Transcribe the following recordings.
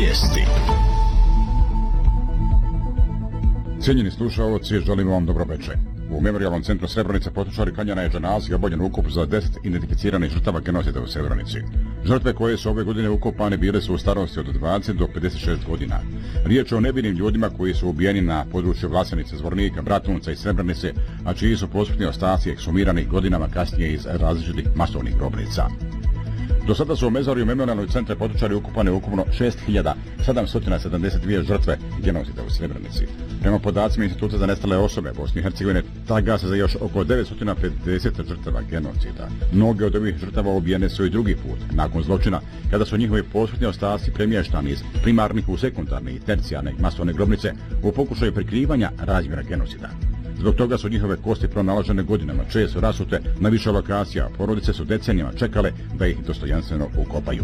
Vijesti. Cijenjeni slušaoci, želimo vam dobro večer. U Memorijalnom centru Srebrenica potočari klanjana je dženaza i obavljen ukup za 10 identificiranih žrtava genocida u Srebrenici. Žrtve koje su ove godine ukopane bile su u starosti od 20 do 56 godina. Riječ je o nevinim ljudima koji su ubijeni na području Vlasenice, Zvornika, Bratunca i Srebrenice, a čiji su posmrtni ostaci ekshumirani godinama kasnije iz različitih masovnih grobnica. Do sada su u mezariju Memorijalnog centra potočari ukopane ukupno 6772 žrtve genocida u Srebrenici. Prema podacima Instituta za nestale osobe Bosne i Hercegovine, traga se za još oko 950 žrtava genocida. Mnoge od ovih žrtava ubijene su i drugi put, nakon zločina, kada su njihovi posmrtni ostaci premještani iz primarnih u sekundarne i tercijarne masovne grobnice u pokušaju prikrivanja razmjera genocida. Zbog toga su njihove kosti pronalažene godinama, često rasute na više lokacija, a porodice su decenijama čekale da ih dostojanstveno ukopaju.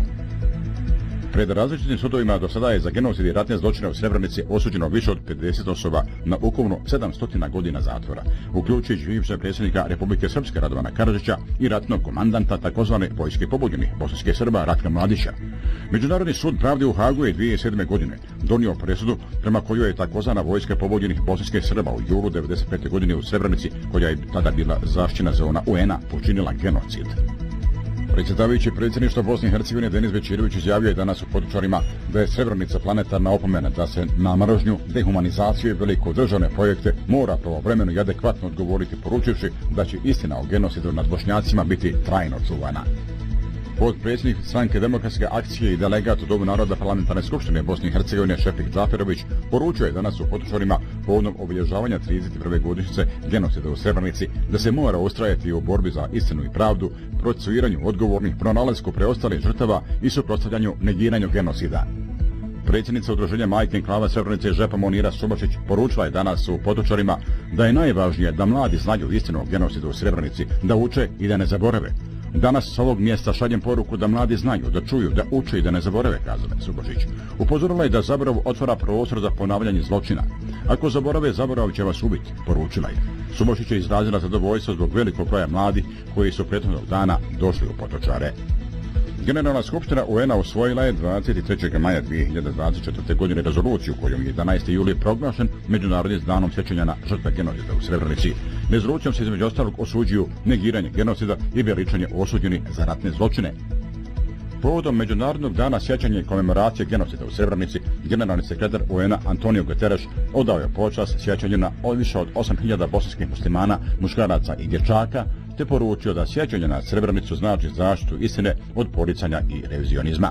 Pred različitim sudovima do sada je za genocid i ratne zločine u Srebrenici osuđeno više od 50 osoba na ukupno 700 godina zatvora, uključujući bivšeg predsjednika Republike Srpske Radovana Karadžića i ratnog komandanta takozvane vojske pobunjenih bosanskih Srba Ratka Mladića. Međunarodni sud pravde u Hagu je 2007. godine donio presudu prema kojoj je takozvana vojska pobunjenih bosanskih Srba u julu 1995. godine u Srebrenici, koja je tada bila zaštićena zona UN-a, počinila genocid. Predsjedavajući predsjedništva Bosne i Hercegovine Denis Bećirović izjavio je danas u potočarima da je Srebrenica planetarna opomena, da se na mržnju, dehumanizaciju i velikodržavne projekte mora pravovremeno i adekvatno odgovoriti, poručivši da će istina o genocidu nad Bošnjacima biti trajno čuvana. Potpredsjednik Stranke demokratske akcije i delegat u Domu naroda Parlamentarne skupštine Bosne i Hercegovine Šefik Džaferović poručio je danas u potočarima povodom obilježavanja 31. godišnjice genocida u Srebrenici da se mora ustrajati u borbi za istinu i pravdu, procesuiranju odgovornih, pronalasku preostalih žrtava i suprotstavljanju negiranju genocida. Predsjednica udruženja Majke enklava Srebrenice Žepa Monira Subašić poručila je danas u potočarima da je najvažnije da mladi znaju istinu o genocidu u Srebrenici, da uče i da ne zaborave. Danas s ovog mjesta šaljem poruku da mladi znaju, da čuju, da uče i da ne zaborave, kazala je Subašić. Upozorila je da zaborav otvara prostor za ponavljanje zločina. Ako zaborave, zaborav će vas ubiti, poručila je. Subašić je izrazila zadovoljstvo zbog velikog broja mladih koji su prethodnog dana došli u potočare. Generalna skupština UN-a usvojila je 23. maja 2024. godine rezoluciju kojom je 11. juli proglašen Međunarodnim danom sjećanja na žrtve genocida u Srebrenici. Rezolucijom se između ostalog osuđuju negiranje genocida i veličanje osuđenih za ratne zločine. Povodom Međunarodnog dana sjećanja i komemoracije genocida u Srebrenici, generalni sekretar UN-a Antonio Guterres odao je počast sjećanju na više od 8000 bosanskih muslimana, muškaraca i dječaka, te poručio da sjećanje na Srebrenicu znači zaštitu istine od poricanja i revizionizma.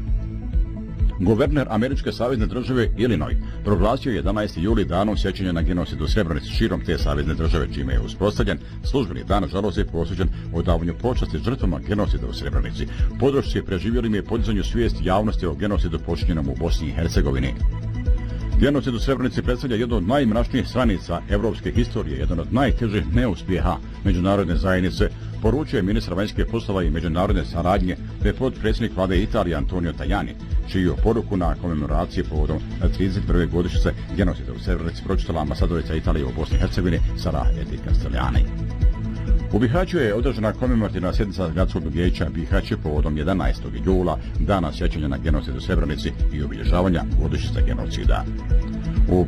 Guverner Američke savezne države Illinois proglasio je 11. juli danom sjećanja na genocid u Srebrenici širom te savezne države, čime je uspostavljen službeni dan žalosti posvećen odavanju počasti žrtvama genocida u Srebrenici, podršci preživjelima i podizanju svijesti javnosti o genocidu počinjenom u Bosni i Hercegovini. Genocid u Srebrenici predstavlja jednu od najmračnijih stranica evropske historije, jedan od najtežih neuspjeha međunarodne zajednice, poručuje ministar vanjskih poslova i međunarodne saradnje te potpredsjednik vlade Italije Antonio Tajani, čiju poruku na komemoraciji povodom 31. godišnjice genocida u Srebrenici pročitala ambasadorica Italije u Bosni i Hercegovini Sara Edi Castellani. U Bihaću je održana komemorativna sjednica gradskog vijeća Bihaće povodom 11. jula, dana sjećanja na genocid u Srebrenici i obilježavanja godišnjice genocida.